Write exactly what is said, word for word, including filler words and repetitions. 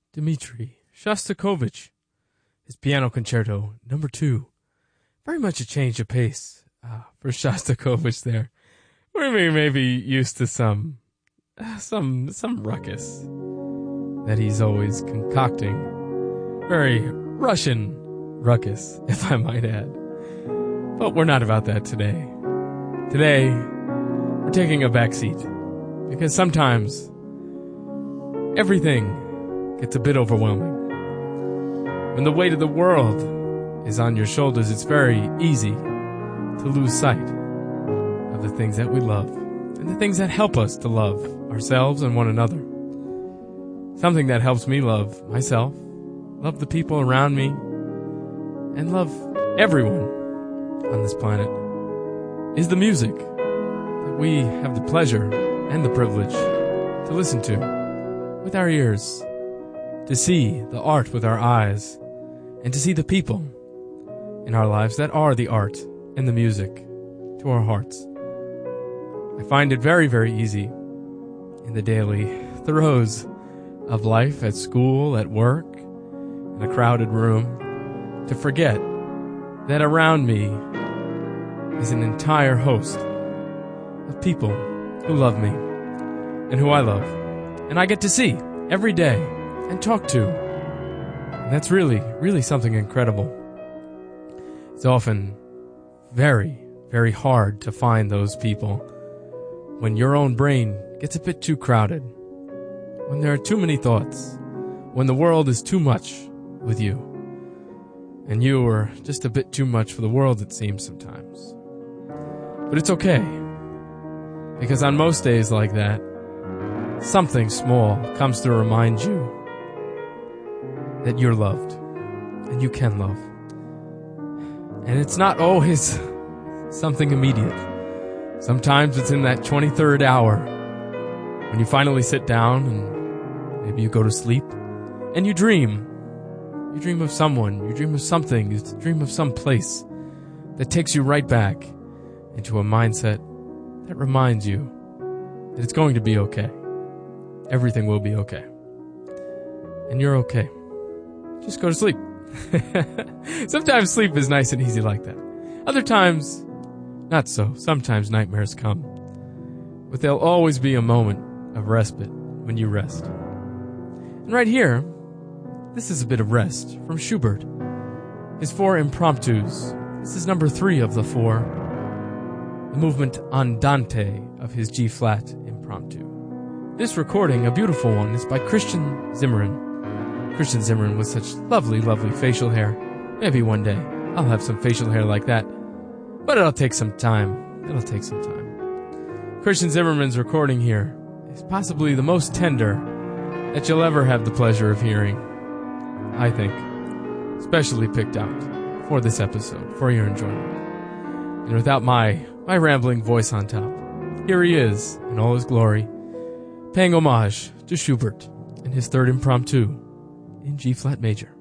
Dmitri Shostakovich, his Piano Concerto Number Two. Very much a change of pace uh, for Shostakovich there. We may be used to some, uh, some, some ruckus that he's always concocting. Very Russian ruckus, if I might add. But we're not about that today. Today, we're taking a backseat because sometimes everything gets a bit overwhelming. When the weight of the world is on your shoulders, it's very easy to lose sight of the things that we love and the things that help us to love ourselves and one another. Something that helps me love myself, love the people around me, and love everyone on this planet is the music that we have the pleasure and the privilege to listen to with our ears, to see the art with our eyes, and to see the people in our lives that are the art and the music to our hearts. I find it very, very easy in the daily throes of life, at school, at work, in a crowded room, to forget that around me is an entire host of people who love me and who I love, and I get to see every day and talk to. And that's really, really something incredible. It's often very, very hard to find those people when your own brain gets a bit too crowded, when there are too many thoughts, when the world is too much with you, and you are just a bit too much for the world, it seems sometimes. But it's okay, because on most days like that, something small comes to remind you that you're loved, and you can love. And it's not always something immediate. Sometimes it's in that twenty-third hour when you finally sit down and maybe you go to sleep and you dream. You dream of someone, you dream of something, you dream of some place that takes you right back into a mindset that reminds you that it's going to be okay. Everything will be okay. And you're okay. Just go to sleep. Sometimes sleep is nice and easy like that. Other times, not so. Sometimes nightmares come. But there'll always be a moment of respite when you rest. And right here, this is a bit of rest from Schubert. His four impromptus. This is number three of the four. The movement Andante of his G-flat impromptu. This recording, a beautiful one, is by Christian Zimmermann. Christian Zimmermann with such lovely, lovely facial hair. Maybe one day I'll have some facial hair like that. But it'll take some time. It'll take some time. Christian Zimmermann's recording here is possibly the most tender that you'll ever have the pleasure of hearing. I think. Specially picked out for this episode, for your enjoyment. And without my, my rambling voice on top, here he is in all his glory, paying homage to Schubert in his third impromptu in G-flat major.